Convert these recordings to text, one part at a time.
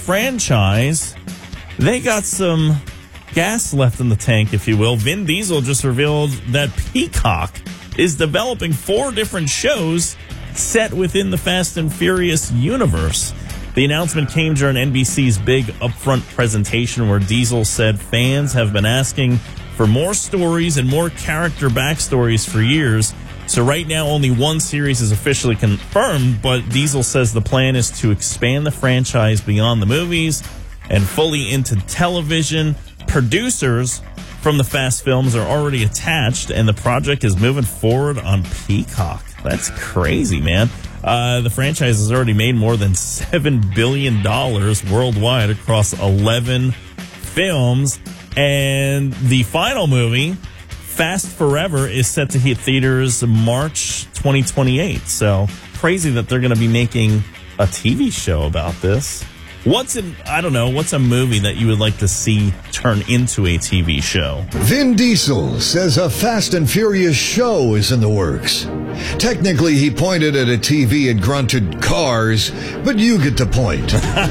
franchise, they got some gas left in the tank, if you will. Vin Diesel just revealed that Peacock is developing 4 different shows set within the Fast and Furious universe. The announcement came during NBC's big upfront presentation where Diesel said fans have been asking for more stories and more character backstories for years. So right now only one series is officially confirmed, but Diesel says the plan is to expand the franchise beyond the movies and fully into television. Producers from the Fast films are already attached, and the project is moving forward on Peacock. That's crazy, man. The franchise has already made more than $7 billion worldwide across 11 films. And the final movie, Fast Forever, is set to hit theaters March 2028. So crazy that they're going to be making a TV show about this. What's a movie that you would like to see turn into a TV show? Vin Diesel says a Fast and Furious show is in the works. Technically, he pointed at a TV and grunted cars, but you get the point.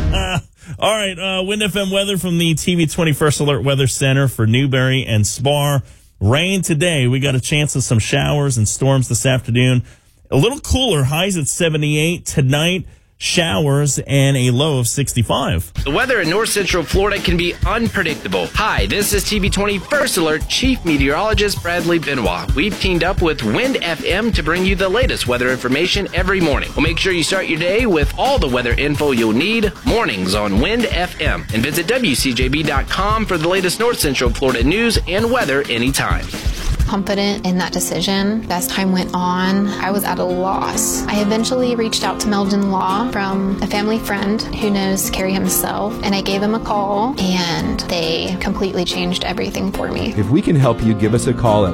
All right, Wind FM weather from the TV 21st Alert Weather Center for Newberry and Spar. Rain today. We got a chance of some showers and storms this afternoon. A little cooler, highs at 78 tonight. Showers and a low of 65. The weather in north central Florida can be unpredictable. Hi, this is TV 21st Alert Chief Meteorologist Bradley Benoit. We've teamed up with Wind FM to bring you the latest weather information every morning. We'll make sure you start your day with all the weather info you'll need mornings on Wind FM. And visit WCJB.com for the latest north central Florida news and weather anytime. Confident in that decision. As time went on, I was at a loss. I eventually reached out to Meldon Law from a family friend who knows Kerry himself, and I gave him a call, and they completely changed everything for me. If we can help you, give us a call at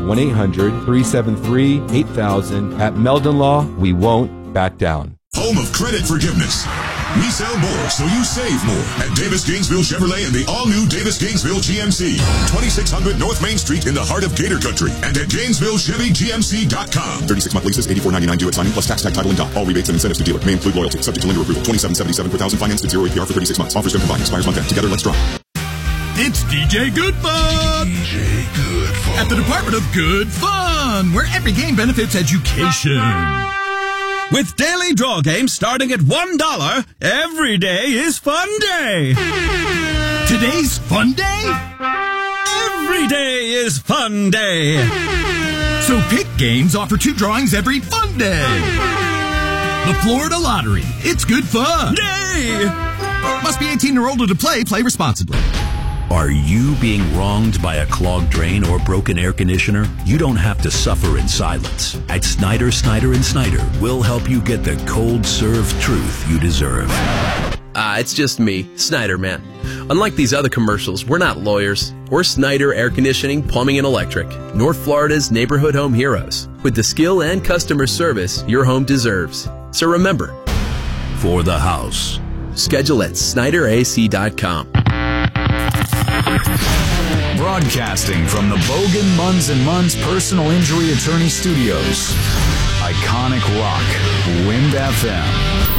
1-800-373-8000. At Meldon Law, we won't back down. Home of credit forgiveness. We sell more, so you save more at Davis Gainesville Chevrolet and the all-new Davis Gainesville GMC. 2600 North Main Street in the heart of Gator Country and at GainesvilleChevyGMC.com. 36-month leases, $84.99 due at signing, plus tax tag title and dock. All rebates and incentives to dealer. May include loyalty. Subject to lender approval. $27.77 per thousand financed at 0 APR for 36 months. Offers don't combine. Expires month end. Together, let's drive. It's DJ Good Fun! DJ Good Fun. At the Department of Good Fun, where every game benefits education. With daily draw games starting at $1, every day is fun day. Today's fun day? Every day is fun day. So pick games offer 2 drawings every fun day. The Florida Lottery. It's good fun. Yay! Must be 18 or older to play. Play responsibly. Are you being wronged by a clogged drain or broken air conditioner? You don't have to suffer in silence. At Snyder, Snyder & Snyder, we'll help you get the cold served truth you deserve. It's just me, Snyder Man. Unlike these other commercials, we're not lawyers. We're Snyder Air Conditioning, Plumbing, and Electric, North Florida's neighborhood home heroes, with the skill and customer service your home deserves. So remember, For the house. Schedule at SnyderAC.com. Broadcasting from the Bogan Munz & Munz Personal Injury Attorney Studios. Iconic Rock, Wind FM.